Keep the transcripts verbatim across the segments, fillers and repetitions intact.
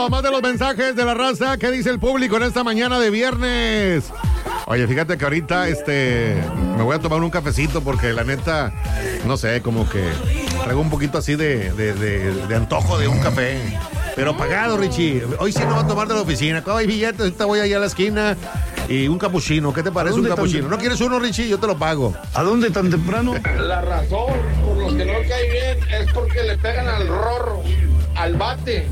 Más de los mensajes de la raza. ¿Qué dice el público en esta mañana de viernes? Oye, fíjate que ahorita este me voy a tomar un cafecito porque la neta, no sé, como que traigo un poquito así de, de, de, de antojo de un café. Pero pagado, Richie. Hoy sí no voy a tomar de la oficina. Acá hay billetes, ahorita voy allá a la esquina. Y un capuchino. ¿Qué te parece un capuchino? ¿No quieres uno, Richie? Yo te lo pago. ¿A dónde tan temprano? La razón por los que no cae bien es porque le pegan al rorro, al bate.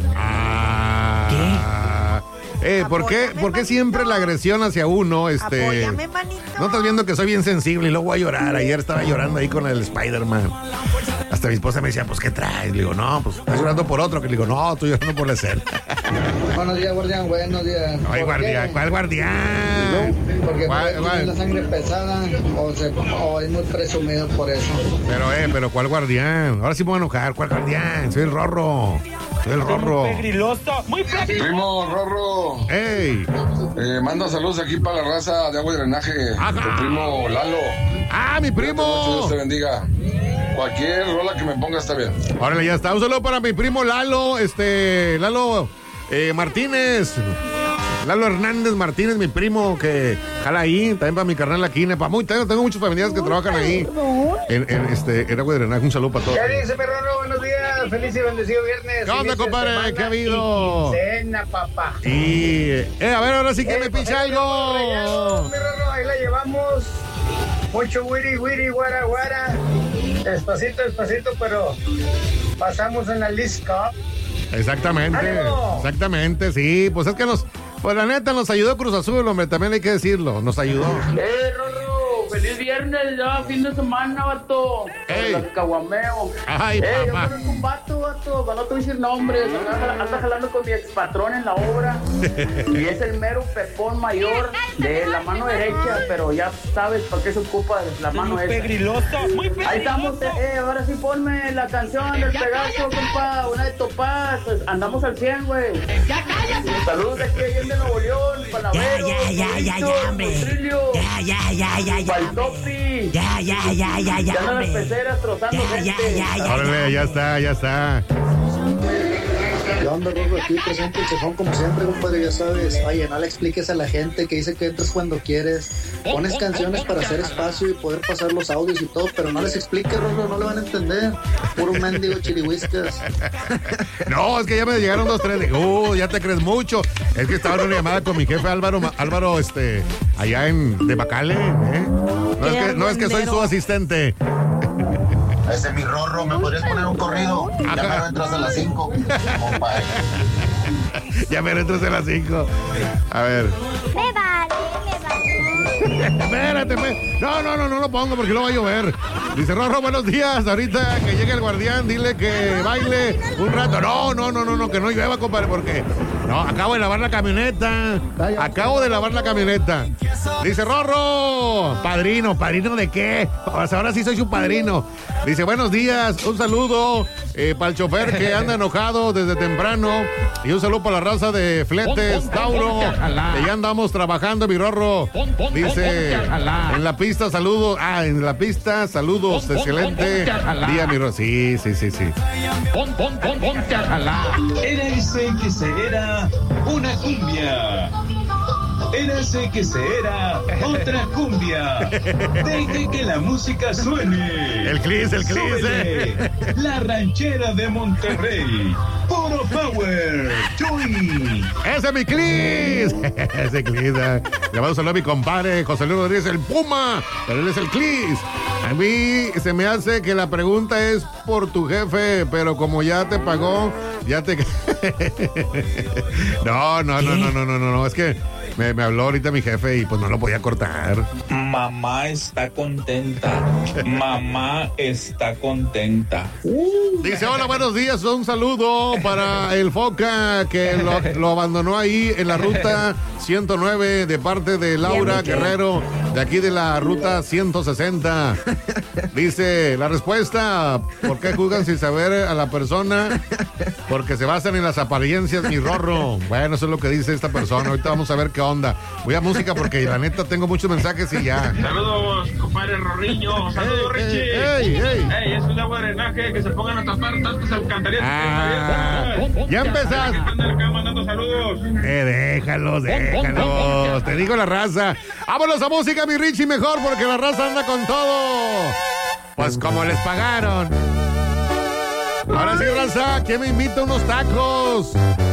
Ah. ¿Qué? Eh, ¿por qué, ¿Por qué siempre la agresión hacia uno? Este, Apóyame, manito. ¿No estás viendo que soy bien sensible y luego voy a llorar? Ayer estaba llorando ahí con el Spider-Man. Hasta mi esposa me decía, pues, ¿qué traes? Le digo, no, pues, estás llorando por otro. Que le digo, no, estoy llorando por la escena. Buenos días, guardián, buenos días. No hay guardián, qué? ¿cuál guardián? No, porque ¿Cuál, tiene cuál? la sangre pesada o, se, o es muy presumido por eso. Pero, eh, pero, ¿cuál guardián? Ahora sí me voy a enojar, ¿cuál guardián? Soy el Rorro. Soy el Rorro. Muy pegriloso, muy pegriloso. Primo Rorro, ¡Ey! eh, manda saludos aquí para la raza de agua y drenaje. Ajá. Tu primo Lalo. ¡Ah, mi Cuídate mucho, primo! Dios te bendiga. Cualquier rola que me ponga está bien. Órale, ya está. Un saludo para mi primo Lalo, este, Lalo eh, Martínez. Lalo Hernández Martínez, mi primo, que jala ahí. También para mi carnal Aquine. Para muy, tengo, tengo muchos familiares que trabajan ahí. En, en, este, en agua de drenaje. Un saludo para todos. ¿Qué dice, perrano? Buenos días. Feliz y bendecido viernes. ¿Qué onda, Inicio de compadre? semana ¿Qué ha habido? y quincena, papá. Y, eh, a ver, ahora sí que Eh, me pues, picha ahí llevamos regalos, algo. mi Rorro, ahí la llevamos. Mucho wiri, wiri, guara, guara. Despacito, despacito, pero pasamos en la Leagues Cup. Exactamente, ¡Ánimo! exactamente, sí. Pues es que nos, pues la neta nos ayudó Cruz Azul, hombre, también hay que decirlo, nos ayudó. ¡Eh, Rorro! ¡Feliz viernes! Ya, fin de semana, vato. ¡Ey! Las caguameo. Ay, ¡Eh, yo papá. conozco un vato, vato! Para no te voy a decir nombres. Anda, anda jalando con mi expatrón en la obra. Y es el mero pepón mayor de la mano derecha. Pero ya sabes para qué se ocupa la mano Muy esa. pegriloso, muy pegriloso. Ahí estamos, eh, ahora sí ponme la canción del Pegaso, compa, una de Topaz, pues, andamos al cien, güey. ¡Ya cállate! Saludos de aquí de Nuevo León, Palavero, Ya, ya, ya, ya, ya, hombre. Ya, ya, ya, ya, ya, hombre. Paltopi. Ya, ya, ya, ya, ya, Ya andan las hombre. peceras trozando Ya, ya, gente. ya, ya. Órale, ya está, ya está. ¿Qué onda, Rorro? Aquí presente el chefón como siempre, compadre, ya sabes. Oye, no le expliques a la gente que dice que entras cuando quieres. Pones canciones para hacer espacio y poder pasar los audios y todo, pero no les expliques, Rorro, no le van a entender. Puro mendigo chirihuiscas. No, es que ya me llegaron dos, tres. de, Uh, ya te crees mucho. Es que estaba en una llamada con mi jefe Álvaro, Ma- Álvaro, este, allá en de Bacale, ¿eh? No es que, no es que soy su asistente. Ese es mi Rorro, ¿me podrías poner un corrido? Ya Ajá. me entras a las cinco. Compadre. Ya me entras a las cinco. A ver. Me vale, me vale. Espérate, espérate. No, no, no, no lo pongo porque no va a llover. Dice Rorro, buenos días. Ahorita que llegue el guardián, dile que baile un rato. No, no, no, no, no, que no llueva, compadre, porque no, acabo de lavar la camioneta. Acabo de lavar la camioneta. Dice Rorro, padrino, ¿padrino de qué? Pues ahora sí soy su padrino. Dice, buenos días, un saludo eh, para el chofer que anda enojado desde temprano. Y un saludo para la raza de Fletes, Tauro, que ya andamos trabajando, mi Rorro. Dice, en la pista, saludos. Ah, en la pista, saludos, excelente día, mi Rorro. Sí, sí, sí, sí. Pon, pon, pon, ponte a jalar. Era ese que se era una cumbia. Era ese que se era otra cumbia. Deje que la música suene. El clis, el clis, Súbele. eh. La ranchera de Monterrey. Puro power. Chuy. ¡Ese es mi Clis! Ese Clis. eh. Le mando un saludo a mi compadre José Luis Rodríguez, el Puma. Pero él es el Clis. A mí se me hace que la pregunta es por tu jefe, pero como ya te pagó, ya te... no, no, no, no, no, no, no, no. Es que me, me habló ahorita mi jefe y pues no lo podía cortar. Mamá está contenta. Mamá está contenta. Dice, hola, buenos días, un saludo para el Foca que lo, lo abandonó ahí en la ruta ciento nueve de parte de Laura Guerrero, de aquí de la ruta ciento sesenta. Dice, la respuesta, ¿por qué juzgan sin saber a la persona? Porque se basan en las apariencias, mi Rorro. Bueno, eso es lo que dice esta persona. Ahorita vamos a ver qué qué onda. Voy a música porque la neta tengo muchos mensajes y ya. Saludos, compadre Rorriño. Saludos, Ey, Richie. ey, ey. Ey, es un agua de drenaje que se pongan a tapar tantas alcantarillas. Ah, ya empezaste. Están acá mandando saludos. Eh, déjalos, déjalos. Te digo la raza. Vámonos a música, mi Richie, mejor porque la raza anda con todo. Pues como les pagaron. Ahora sí, raza, ¿quién me invita a unos tacos?